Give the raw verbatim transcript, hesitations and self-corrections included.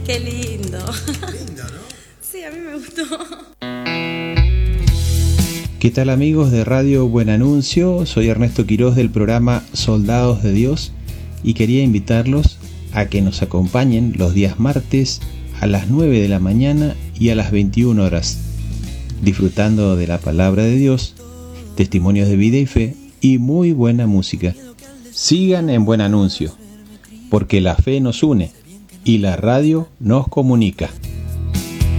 Qué lindo. Lindo, ¿no? Sí, a mí me gustó. ¿Qué tal amigos de Radio Buen Anuncio? Soy Ernesto Quiroz del programa Soldados de Dios y quería invitarlos a que nos acompañen los días martes a las nueve de la mañana y a las veintiuna horas, disfrutando de la palabra de Dios, testimonios de vida y fe y muy buena música. Sigan en Buen Anuncio, porque la fe nos une y la radio nos comunica.